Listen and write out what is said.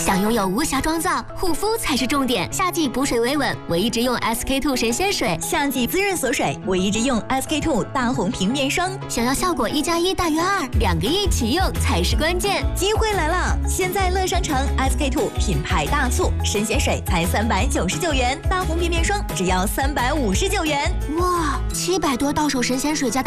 想拥有无瑕妆造，护肤才是重点。夏季补水维稳，我一直用 SK-II 神仙水； 夏季滋润锁水，我一直用 SK-II 大红瓶面霜。 想要效果1+1大于2，2个一起用才是关键。 机会来了！现在乐商城 SK-II 品牌大促，神仙水才399元，大红瓶面霜只要359元。 哇，700多到手神仙水加